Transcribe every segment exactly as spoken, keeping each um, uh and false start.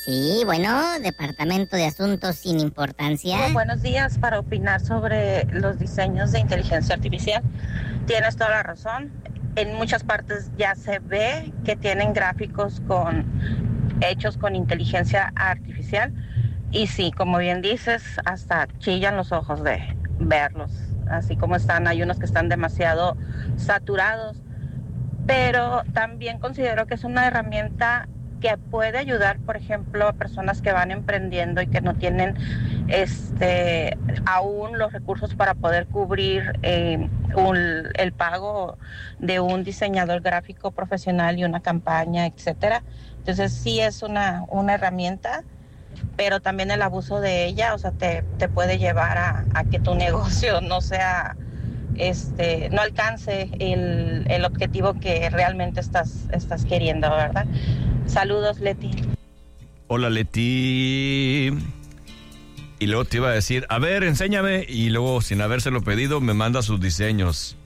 Sí, bueno, Departamento de Asuntos sin Importancia. Bueno, buenos días, para opinar sobre los diseños de inteligencia artificial. Tienes toda la razón. En muchas partes ya se ve que tienen gráficos con hechos con inteligencia artificial. Y sí, como bien dices, hasta chillan los ojos de verlos. Así como están, hay unos que están demasiado saturados. Pero también considero que es una herramienta que puede ayudar, por ejemplo, a personas que van emprendiendo y que no tienen este aún los recursos para poder cubrir eh, un, el pago de un diseñador gráfico profesional y una campaña, etcétera. Entonces sí es una, una herramienta, pero también el abuso de ella, o sea, te, te puede llevar a, a que tu negocio no sea, este, no alcance el, el objetivo que realmente estás, estás queriendo, ¿verdad? Saludos, Leti. Hola, Leti. Y luego te iba a decir, a ver, enséñame. Y luego, sin habérselo pedido, me manda sus diseños.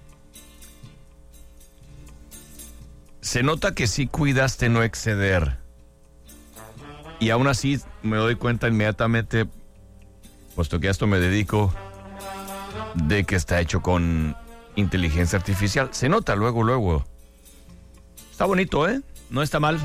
Se nota que sí cuidaste no exceder. Y aún así me doy cuenta inmediatamente, puesto que a esto me dedico, de que está hecho con inteligencia artificial. Se nota luego, luego. Está bonito, ¿eh? No está mal.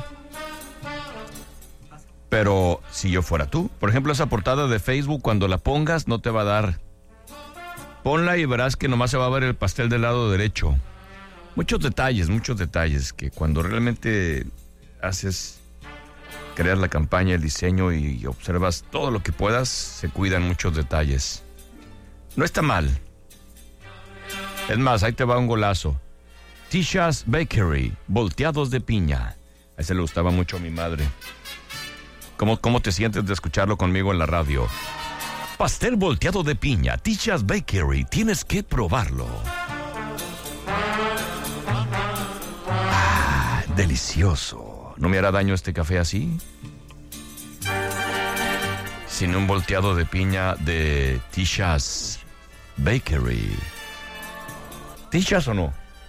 Pero si yo fuera tú, por ejemplo, esa portada de Facebook, cuando la pongas, no te va a dar. Ponla y verás que nomás se va a ver el pastel del lado derecho. Muchos detalles, muchos detalles, que cuando realmente haces, creas la campaña, el diseño y observas todo lo que puedas, se cuidan muchos detalles. No está mal. Es más, ahí te va un golazo. Tisha's Bakery, volteados de piña. A ese le gustaba mucho a mi madre. ¿Cómo, ¿Cómo te sientes de escucharlo conmigo en la radio? Pastel volteado de piña, Tisha's Bakery, tienes que probarlo. Ah, delicioso. ¿No me hará daño este café así? Sin un volteado de piña de Tisha's Bakery. ¿Tichas o no?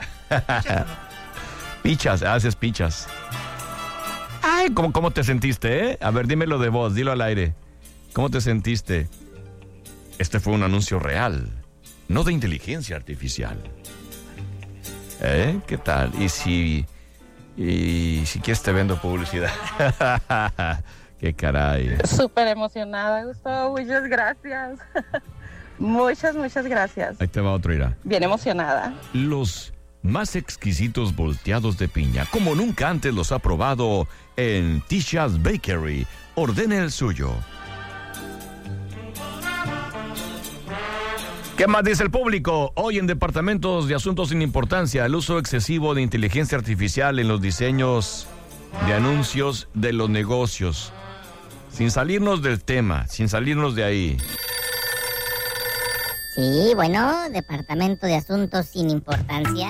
Pichas, haces pichas. Ay, ¿cómo, ¿cómo te sentiste, eh? A ver, dímelo de voz, dilo al aire. ¿Cómo te sentiste? Este fue un anuncio real, no de inteligencia artificial. ¿Eh? ¿Qué tal? Y si... Y si quieres te vendo publicidad. ¡Qué caray! Súper emocionada, Gustavo. Muchas gracias. Muchas, muchas gracias. Ahí te va otro, irá. Bien emocionada. Los más exquisitos volteados de piña, como nunca antes los ha probado en Tisha's Bakery. Ordene el suyo. ¿Qué más dice el público? Hoy en Departamentos de Asuntos sin Importancia, el uso excesivo de inteligencia artificial en los diseños de anuncios de los negocios. Sin salirnos del tema, sin salirnos de ahí. Sí, bueno, Departamento de Asuntos sin Importancia.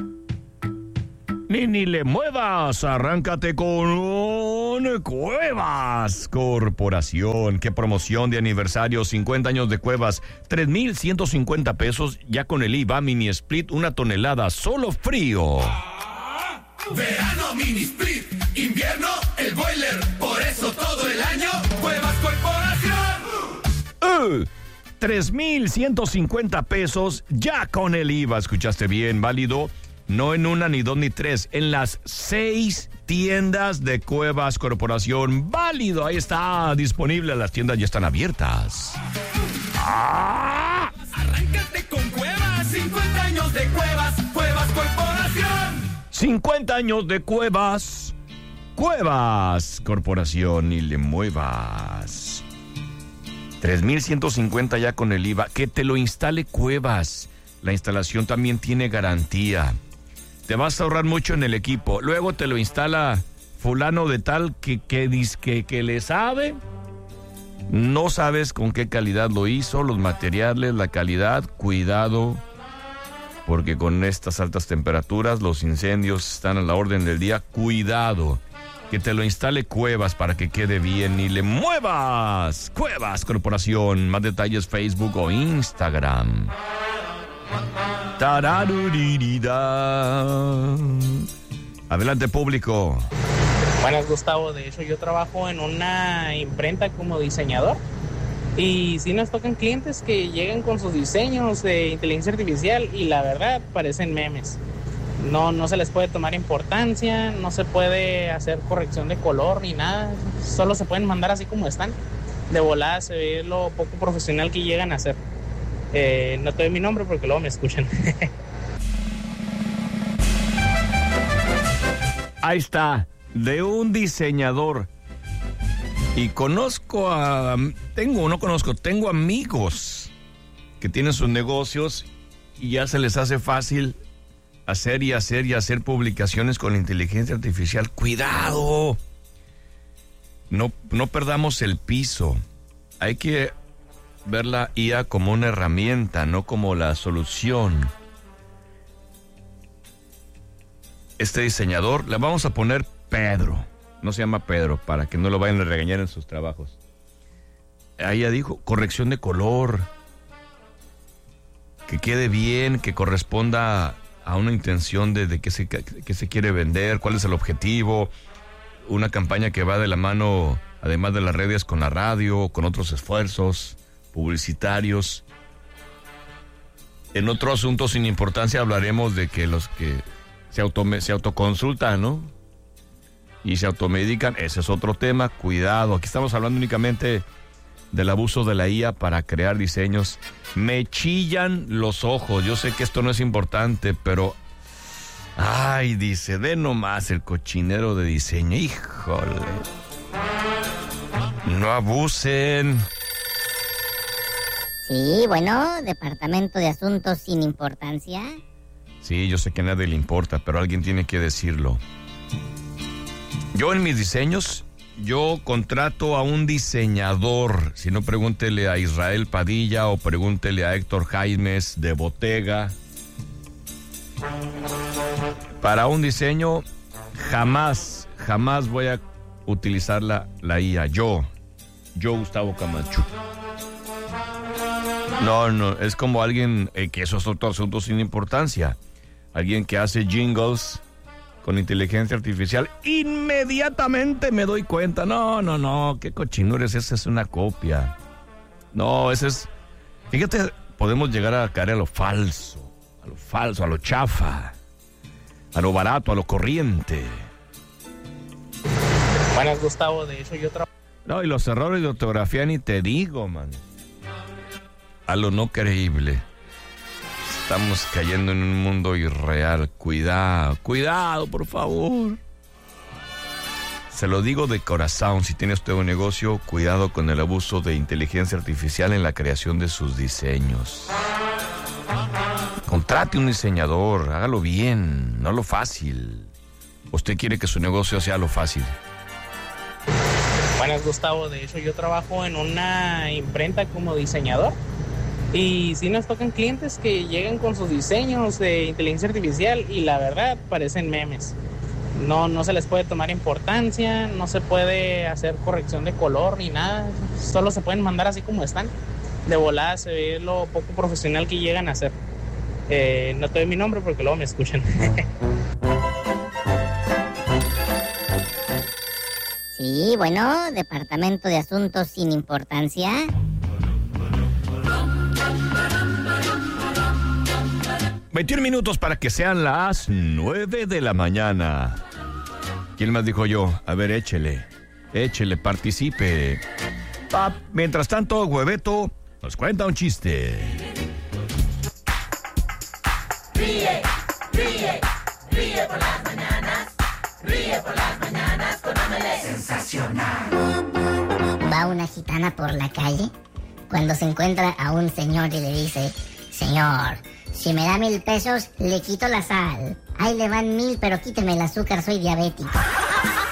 Ni, ni le muevas, arráncate con Cuevas Corporación. Qué promoción de aniversario, cincuenta años de Cuevas, tres mil ciento cincuenta pesos, ya con el I V A, mini split, una tonelada, solo frío. Ah, verano mini split, invierno el boiler, por eso todo el año Cuevas Corporación. Uh, tres mil ciento cincuenta pesos, ya con el I V A, escuchaste bien, válido. No en una, ni dos, ni tres. En las seis tiendas de Cuevas Corporación. Válido, ahí está disponible. Las tiendas ya están abiertas. ¡Ah! Arráncate con Cuevas. cincuenta años de Cuevas. Cuevas Corporación. cincuenta años de Cuevas. Cuevas Corporación. Ni le muevas. tres mil ciento cincuenta ya con el I V A. Que te lo instale Cuevas. La instalación también tiene garantía. Te vas a ahorrar mucho en el equipo. Luego te lo instala fulano de tal que, que, que, que le sabe. No sabes con qué calidad lo hizo, los materiales, la calidad. Cuidado, porque con estas altas temperaturas los incendios están a la orden del día. Cuidado, que te lo instale Cuevas para que quede bien y le muevas. Cuevas Corporación. Más detalles Facebook o Instagram. Tararuririda. Adelante, público. Buenas, Gustavo. De hecho, yo trabajo en una imprenta como diseñador. Y sí nos tocan clientes que llegan con sus diseños de inteligencia artificial y la verdad parecen memes. No, no se les puede tomar importancia, no se puede hacer corrección de color ni nada. Solo se pueden mandar así como están. De volada se ve lo poco profesional que llegan a hacer. Eh, no te doy mi nombre porque luego me escuchan. Ahí está, de un diseñador. Y conozco a... Tengo, no conozco, tengo amigos que tienen sus negocios y ya se les hace fácil hacer y hacer y hacer publicaciones con inteligencia artificial. ¡Cuidado! No, no perdamos el piso. Hay que ver la I A como una herramienta, no como la solución. Este diseñador, le vamos a poner Pedro. No se llama Pedro, para que no lo vayan a regañar en sus trabajos. Ahí ya dijo, corrección de color. Que quede bien, que corresponda a una intención de, de qué se, qué se quiere vender, cuál es el objetivo. Una campaña que va de la mano, además de las redes, con la radio, con otros esfuerzos publicitarios. En otro asunto sin importancia hablaremos de que los que se, auto, se autoconsultan, ¿no? Y se automedican, ese es otro tema, cuidado. Aquí estamos hablando únicamente del abuso de la I A para crear diseños. Me chillan los ojos, yo sé que esto no es importante, pero... Ay, dice, ve nomás el cochinero de diseño, híjole. No abusen. Sí, bueno, Departamento de Asuntos sin Importancia. Sí, yo sé que a nadie le importa, pero alguien tiene que decirlo. Yo en mis diseños, yo contrato a un diseñador. Si no, pregúntele a Israel Padilla o pregúntele a Héctor Jaimes de Bottega. Para un diseño, jamás, jamás voy a utilizar la, la I A. Yo, yo Gustavo Camacho. No, no, es como alguien, eh, que eso es otro asunto sin importancia. Alguien que hace jingles con inteligencia artificial, inmediatamente me doy cuenta. No, no, no, qué cochinures, esa es una copia. No, ese es... Fíjate, podemos llegar a caer a lo falso, a lo falso, a lo chafa, a lo barato, a lo corriente. Buenas, Gustavo, de hecho yo trabajo... No, y los errores de ortografía ni te digo, man. A lo no creíble. Estamos cayendo en un mundo irreal. Cuidado, cuidado, por favor. Se lo digo de corazón, si tiene usted un negocio, cuidado con el abuso de inteligencia artificial en la creación de sus diseños. Contrate un diseñador, hágalo bien, no lo fácil. Usted quiere que su negocio sea lo fácil. Buenas, Gustavo, de hecho yo trabajo en una imprenta como diseñador. Y sí nos tocan clientes que llegan con sus diseños de inteligencia artificial y la verdad parecen memes. No, no se les puede tomar importancia, no se puede hacer corrección de color ni nada. Solo se pueden mandar así como están. De volada se ve lo poco profesional que llegan a hacer. Eh, no te doy mi nombre porque luego me escuchan. Sí, bueno, Departamento de Asuntos sin Importancia. veintiún minutos para que sean las nueve de la mañana. ¿Quién más dijo yo? A ver, échele, échele, participe. Ah, mientras tanto, Hueveto nos cuenta un chiste. Ríe, ríe, ríe por las mañanas, ríe por las mañanas con Amelé. Sensacional. Va una gitana por la calle cuando se encuentra a un señor y le dice: señor, si me da mil pesos, le quito la sal. Ahí le van mil, pero quíteme el azúcar, soy diabético.